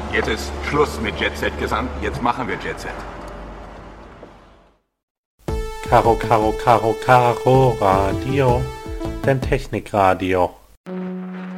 Jetzt ist Schluss mit Jet Set, Gesang. Jetzt machen wir Jet Set. Karo, Karo, Karo, Karo Radio, dein Technikradio.